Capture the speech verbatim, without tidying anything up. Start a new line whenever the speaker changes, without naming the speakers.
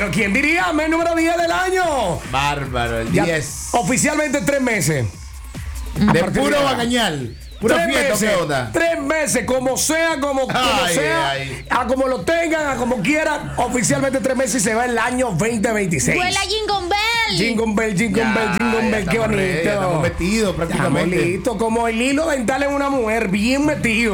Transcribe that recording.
Pero ¿quién diría? Mes número diez del año.
Bárbaro, el
Ya,
diez.
oficialmente tres meses.
De
A partir
puro
de-
bacañal. Pura
Tres
fiesta,
meses,
¿qué onda?
tres meses, como sea, como, como
Ay,
sea,
ay.
a como lo tengan, a como quieran, oficialmente tres meses y se va el año veinte veintiséis.
¡Vuela Jingle Bell!
Jingle Bell, Jingle
Ya,
Bell, Jingle
ya
Bell, qué
estamos
bonito.
ready, ya estamos metidos
Estamos
prácticamente.
listos, como el hilo dental en una mujer, bien metido.